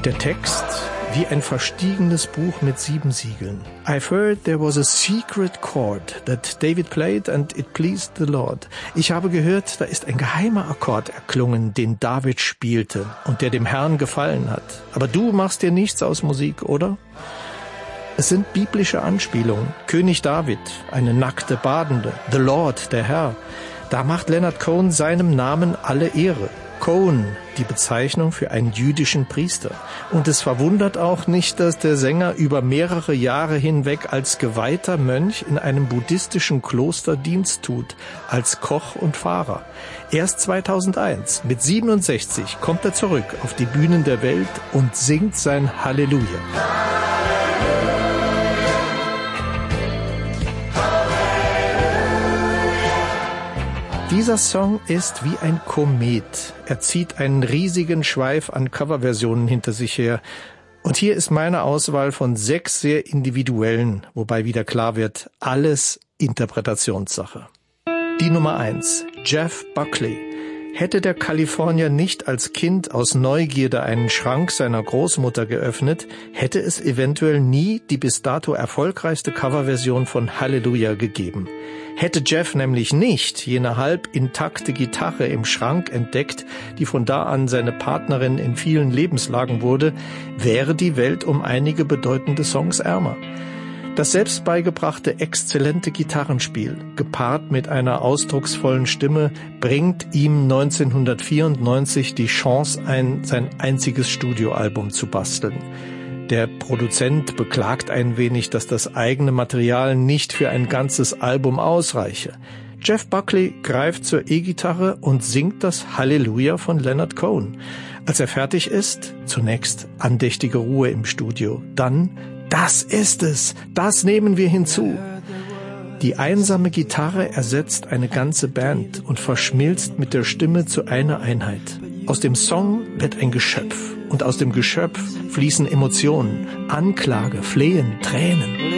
Der Text wie ein verstiegenes Buch mit 7 Siegeln. I've heard there was a secret chord that David played and it pleased the Lord. Ich habe gehört, da ist ein geheimer Akkord erklungen, den David spielte und der dem Herrn gefallen hat. Aber du machst dir nichts aus Musik, oder? Es sind biblische Anspielungen. König David, eine nackte Badende, the Lord, der Herr. Da macht Leonard Cohen seinem Namen alle Ehre. Cohen, die Bezeichnung für einen jüdischen Priester. Und es verwundert auch nicht, dass der Sänger über mehrere Jahre hinweg als geweihter Mönch in einem buddhistischen Kloster Dienst tut, als Koch und Pfarrer. Erst 2001, mit 67, kommt er zurück auf die Bühnen der Welt und singt sein Halleluja. Dieser Song ist wie ein Komet. Er zieht einen riesigen Schweif an Coverversionen hinter sich her. Und hier ist meine Auswahl von 6 sehr individuellen, wobei wieder klar wird, alles Interpretationssache. Die Nummer 1, Jeff Buckley. Hätte der Kalifornier nicht als Kind aus Neugierde einen Schrank seiner Großmutter geöffnet, hätte es eventuell nie die bis dato erfolgreichste Coverversion von Halleluja gegeben. Hätte Jeff nämlich nicht jene halb intakte Gitarre im Schrank entdeckt, die von da an seine Partnerin in vielen Lebenslagen wurde, wäre die Welt um einige bedeutende Songs ärmer. Das selbst beigebrachte exzellente Gitarrenspiel, gepaart mit einer ausdrucksvollen Stimme, bringt ihm 1994 die Chance ein, sein einziges Studioalbum zu basteln. Der Produzent beklagt ein wenig, dass das eigene Material nicht für ein ganzes Album ausreiche. Jeff Buckley greift zur E-Gitarre und singt das Halleluja von Leonard Cohen. Als er fertig ist, zunächst andächtige Ruhe im Studio, dann das ist es, das nehmen wir hinzu. Die einsame Gitarre ersetzt eine ganze Band und verschmilzt mit der Stimme zu einer Einheit. Aus dem Song wird ein Geschöpf und aus dem Geschöpf fließen Emotionen, Anklage, Flehen, Tränen.